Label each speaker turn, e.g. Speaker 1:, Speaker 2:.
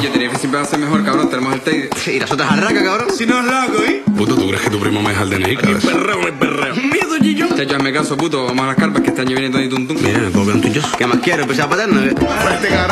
Speaker 1: Oye, Tenerife siempre va a ser mejor, cabrón. Tenemos el Teide.
Speaker 2: Sí, y las otras arracas, cabrón.
Speaker 1: Si no es loco, ¿eh?
Speaker 3: Puto, ¿tú crees que tu primo me deja el DNI, cabrón?
Speaker 1: Perreo. Miedo, Gillo. Chacho, hazme caso, puto. Vamos a las carpas que están lloviendo y tuntum.
Speaker 2: Mira, me puedo quedar un tuyo. ¿Qué más quiero? ¿Empezar a paterna?